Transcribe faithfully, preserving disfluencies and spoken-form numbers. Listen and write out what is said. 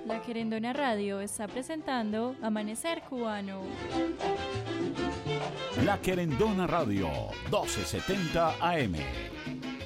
La Querendona Radio está presentando Amanecer Cubano. La Querendona Radio, doce setenta A M.